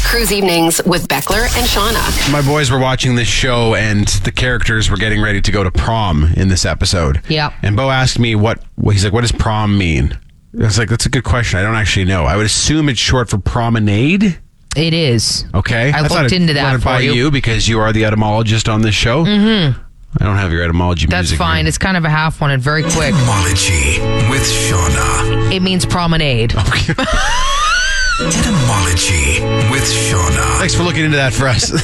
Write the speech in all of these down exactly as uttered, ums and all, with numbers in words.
Cruise Evenings with Beckler and Shauna. My boys were watching this show and the characters were getting ready to go to prom in this episode. Yep. And Bo asked me what, well, he's like, what does prom mean? I was like, that's a good question. I don't actually know. I would assume it's short for promenade. It is. Okay. I, I looked into that run it for by you. you because you are the etymologist on this show. Mm-hmm. I don't have your etymology That's music fine. here. It's kind of a half one and very quick. Etymology with Shauna. It means promenade. Okay. Etymology with Shauna. Thanks for looking into that for us.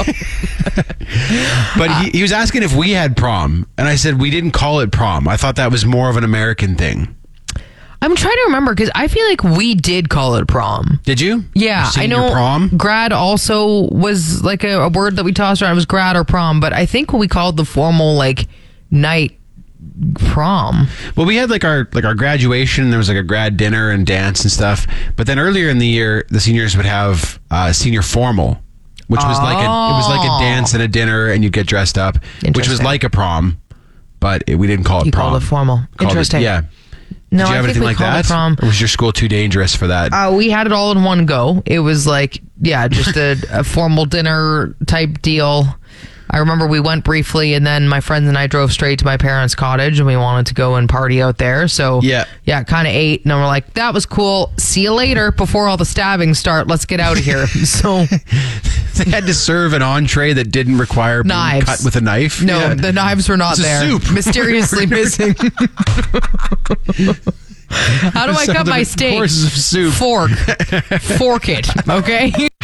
But he, he was asking if we had prom, and I said we didn't call it prom. I thought that was more of an American thing. I'm trying to remember because I feel like we did call it prom. Did you? Yeah, I Senior know. Prom? Grad also was like a, a word that we tossed around. It was grad or prom, but I think we called the formal like night prom. Well, we had like our like our graduation. There was like a grad dinner and dance and stuff. But then earlier in the year, the seniors would have uh, senior formal, which was like a it was like a dance and a dinner, and you'd get dressed up, which was Interesting. like a prom, but it, we didn't call it You prom. called it formal. Called it- Interesting. yeah. No, Did you I have think anything we like called that? it prom. Or was your school too dangerous for that? Uh, we had it all in one go. It was like, yeah, just a, a formal dinner type deal. I remember we went briefly, and then my friends and I drove straight to my parents' cottage, and we wanted to go and party out there. So Yeah. yeah, kind of ate, and then we're like, that was cool. See you later. Before all the stabbings start, let's get out of here. So They had to serve an entree that didn't require being Knives. cut with a knife. no, Yeah. the knives were not It's a there. soup. Mysteriously missing. How do I Sounds cut my like steak? courses of soup. Fork. Fork it. Okay.